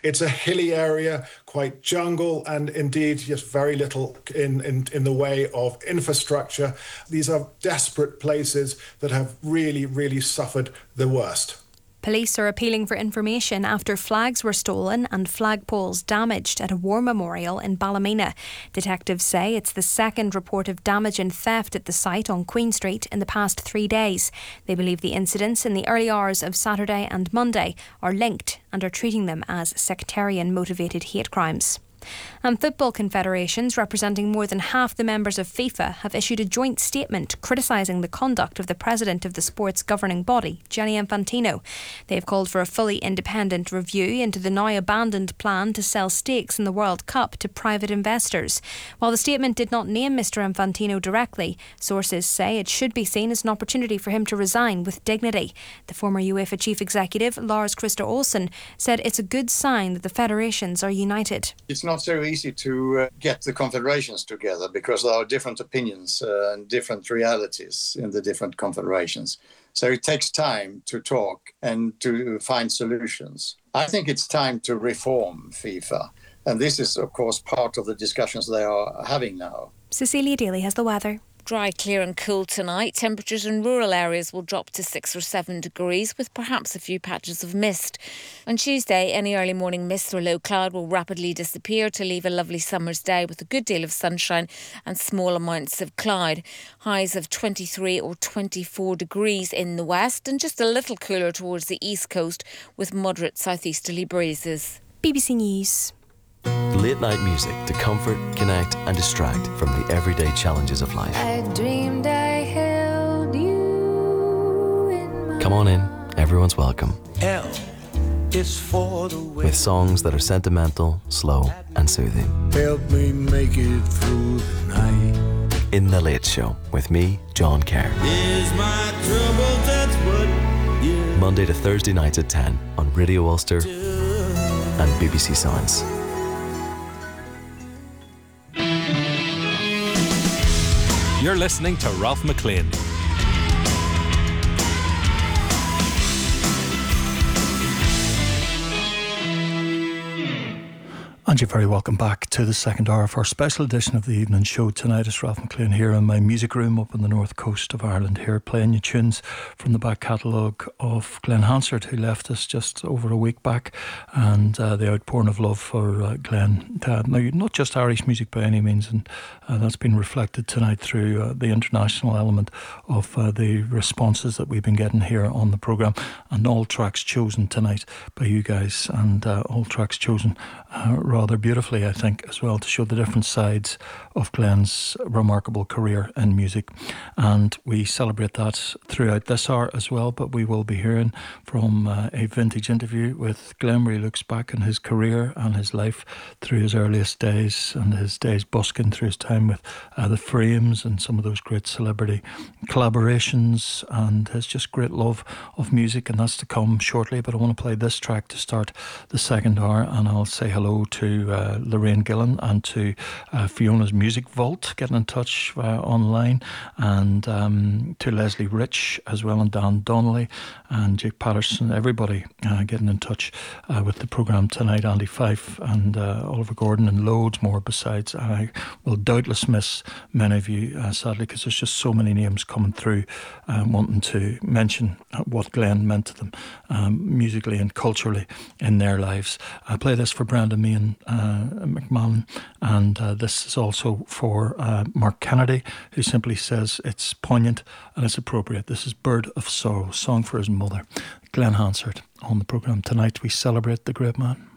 It's a hilly area, quite jungle, and indeed just very little in the way of infrastructure. These are desperate places that have really, really suffered the worst. Police are appealing for information after flags were stolen and flagpoles damaged at a war memorial in Ballymena. Detectives say it's the second report of damage and theft at the site on Queen Street in the past 3 days. They believe the incidents in the early hours of Saturday and Monday are linked and are treating them as sectarian-motivated hate crimes. And football confederations representing more than half the members of FIFA have issued a joint statement criticising the conduct of the president of the sport's governing body, Gianni Infantino. They have called for a fully independent review into the now abandoned plan to sell stakes in the World Cup to private investors. While the statement did not name Mr Infantino directly, sources say it should be seen as an opportunity for him to resign with dignity. The former UEFA chief executive, Lars Christer Olsen, said it's a good sign that the federations are united. It's not so easy to get the confederations together because there are different opinions and different realities in the different confederations. So it takes time to talk and to find solutions. I think it's time to reform FIFA. And this is, of course, part of the discussions they are having now. Cecilia Daly has the weather. Dry, clear and cool tonight. Temperatures in rural areas will drop to 6 or 7 degrees with perhaps a few patches of mist. On Tuesday, any early morning mist or low cloud will rapidly disappear to leave a lovely summer's day with a good deal of sunshine and small amounts of cloud. Highs of 23 or 24 degrees in the west and just a little cooler towards the east coast with moderate southeasterly breezes. BBC News. Late night music to comfort, connect and distract from the everyday challenges of life. I dreamed I held you in my... Come on in, everyone's welcome. L is for the way. With songs that are sentimental, slow and soothing. Help me make it through the night. In The Late Show with me, John Kerr. Is my trouble, that's what you Monday to Thursday nights at 10 on Radio Ulster and BBC Sounds. You're listening to Ralph McLean. And you're very welcome back to the second hour of our special edition of the evening show. Tonight it's Ralph McLean here in my music room up on the north coast of Ireland here, playing you tunes from the back catalogue of Glenn Hansard, who left us just over a week back, and the outpouring of love for Glenn. Now, not just Irish music by any means, and that's been reflected tonight through the international element of the responses that we've been getting here on the programme, and all tracks chosen tonight by you guys, and all tracks chosen rather beautifully, I think, as well, to show the different sides of Glenn's remarkable career in music. And we celebrate that throughout this hour as well, but we will be hearing from a vintage interview with Glenn where he looks back on his career and his life through his earliest days and his days busking, through his time with the Frames and some of those great celebrity collaborations, and his just great love of music, and that's to come shortly. But I want to play this track to start the second hour, and I'll say hello to Lorraine Gillen and to Fiona's Music Vault getting in touch online, and to Leslie Rich as well, and Dan Donnelly and Jake Patterson, everybody getting in touch with the programme tonight. Andy Fife and Oliver Gordon and loads more besides. I will doubtless miss many of you sadly, because there's just so many names coming through wanting to mention what Glenn meant to them musically and culturally in their lives. I play this for Brandon Meehan McMahon, and this is also for Mark Kennedy, who simply says it's poignant and it's appropriate. This is Bird of Sorrow, song for his mother. Glenn Hansard on the programme tonight. We celebrate the great man.